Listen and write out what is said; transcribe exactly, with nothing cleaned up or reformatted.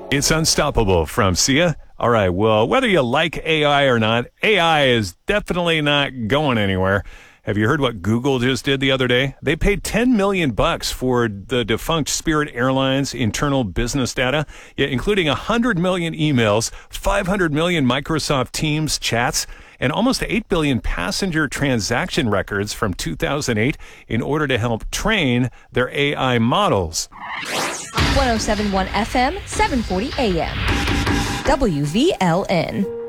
It's Unstoppable from Sia. All right, well, whether you like A I or not, A I is definitely not going anywhere. Have you heard what Google just did the other day? They paid ten million bucks for the defunct Spirit Airlines internal business data, yeah, including one hundred million emails, five hundred million Microsoft Teams chats, and almost eight billion passenger transaction records from two thousand eight in order to help train their A I models. one oh seven point one F M, seven forty A M. W V L N.